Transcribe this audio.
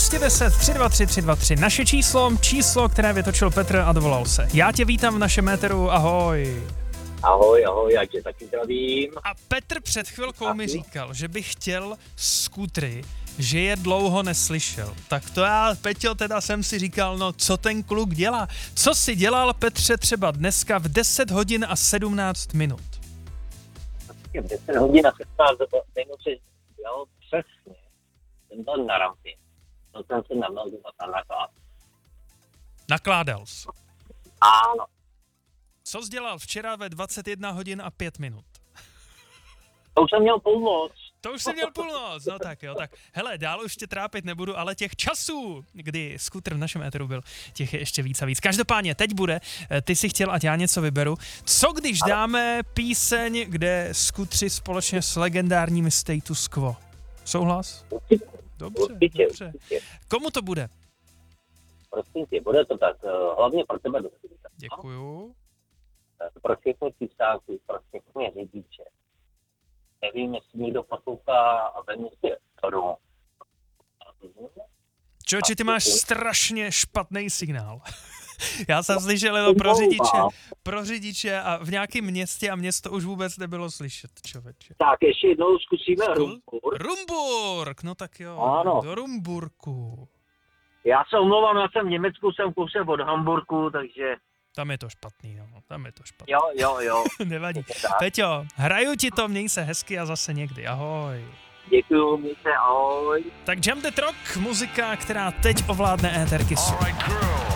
210 323 323, naše číslo, které vytočil Petr a dovolal se. Já tě vítám v našem éteru, ahoj. Ahoj, já tě taky zdravím. A Petr před chvilkou mi říkal, že by chtěl skútry, že je dlouho neslyšel. Tak to já, Peťo, teda jsem si říkal, no co ten kluk dělá? Co si dělal, Petře, třeba dneska v 10 hodin a 17 minut? V 10 hodin a 17 minut si dělal přesně. Jsem byl na rampě. To jsem se namnožovat a nakládal. Nakládal jsi. Ano. Co jsi dělal včera ve 21 hodin a 5 minut? To už jsem měl půlnoc. To už jsi měl půlnoc, no tak jo, tak. Hele, dál už tě trápit nebudu, ale těch časů, kdy skútr v našem éteru byl, těch je ještě víc a víc. Každopádně, teď bude, ty si chtěl, ať já něco vyberu. Co když dáme píseň, kde skútři společně s legendárními Status Quo? Souhlas? Dobře. Komu to bude? Prosím tě, bude to tak, hlavně pro tebe do světa. Děkuju. Pro všechny písáky, pro všechny řidiče. Nevím, jestli někdo poslouchá ve městě domů. Čoči, ty máš strašně špatný signál. Já jsem slyšel jenom pro řidiče a v nějakém městě a město už vůbec nebylo slyšet, člověče. Tak ještě jednou zkusíme Rumburk, no tak jo, ano. Do Rumburku. Já se omlouvám, já jsem v Německu, jsem kousek od Hamburku, takže... Tam je to špatný, no, tam je to špatný. Jo. Nevadí. Peťo, hraju ti to, měj se hezky a zase někdy, ahoj. Děkuju, měj se, ahoj. Tak Jam the Rock, muzika, která teď ovládne éterky.